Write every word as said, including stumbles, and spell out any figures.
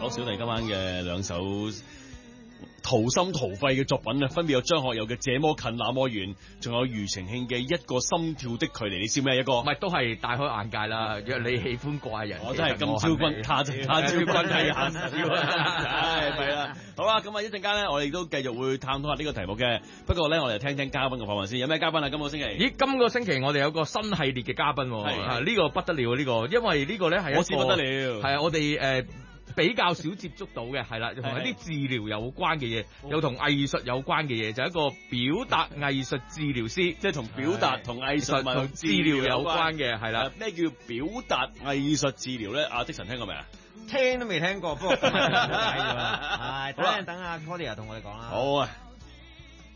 多小弟今晚嘅兩首掏心掏肺嘅作品啊，分別有張學友嘅《這麼近那麼遠》，仲有庾澄慶嘅《一個心跳的距離》。你知咩？一個唔係都係大開眼界啦。若你喜歡怪人， 我真係今朝君，他他朝君睇眼笑啊！唉，係啦。好啦，咁啊一陣間咧，我哋都繼續會探討下呢個題目嘅。不過咧，我哋聽聽嘉賓嘅訪問先。有咩嘉賓啊？今個星期？ 咦，今個星期我哋有個新系列嘅嘉賓，啊呢個不得了呢個，因為呢個咧係我知不得了， 係啊，我哋誒。比較少接觸到嘅係啦，同一啲治療有關嘅嘢，又同藝術有關嘅嘢，就係、一個表達藝術治療師， 即係同表達同藝術同治療有關嘅係啦。 咩叫表達藝術治療咧？阿的神聽過未啊？ 聽都未聽過，不過係等等阿 Claudia 同我哋講啦。 好啊。